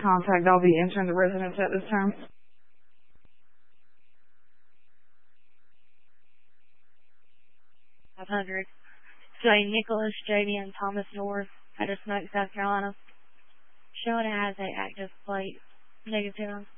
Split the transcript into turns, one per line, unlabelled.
contact. I'll be entering the residence at this time.
500. St. Nicholas, J.D. and Thomas North, Hatteras, South Carolina. Showing it has an active plate, negative.